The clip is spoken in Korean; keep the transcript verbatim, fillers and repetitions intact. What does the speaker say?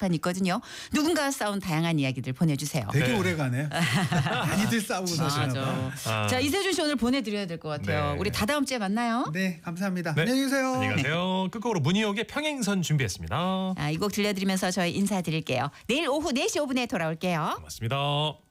게시판 있거든요. 누군가와 싸운 다양한 이야기들 보내주세요. 되게 네. 오래가네. 많이들 싸우고 사시나 봐. 아. 자, 이세준 씨 오늘 보내드려야 될 것 같아요. 네. 우리 다다음 주에 만나요. 네, 감사합니다. 네. 안녕히 계세요. 안녕히 가세요. 끝곡으로 문희옥의 평행선 준비했습니다. 아, 이 곡 들려드리면서 저희 인사드릴게요. 내일 오후 네 시 오 분에 돌아올게요. 고맙습니다.